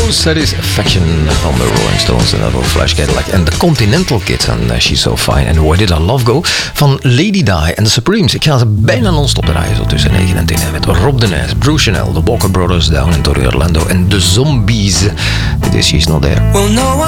Satisfaction van de Rolling Stones en daarvoor Flash Cadillac en The Continental Kids en She's So Fine en Where Did Our Love Go van Lady Di en The Supremes. Ik ga ze bijna non-stop draaien zo tussen 9 en 10 met Rob de Nijs, Bruce Chanel, The Walker Brothers, Down in Torrey Orlando en The Zombies. Dit is She's Not There.